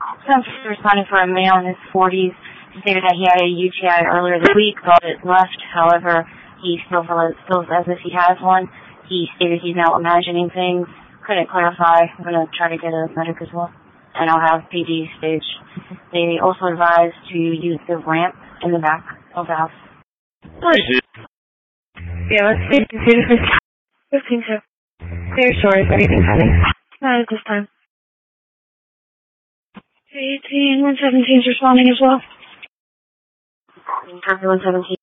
Some responding for a male in his 40s. He stated that he had a UTI earlier this week, but it left. However, he still feels as if he has one. He stated he's now imagining things. Couldn't clarify. I'm going to try to get a medic as well. And I'll have PD stage. They also advised to use the ramp in the back of the house. Yeah, let's see. 15-2. Very sorry if anything happened. Not at this time. 18, 117's responding as well. Copy 117.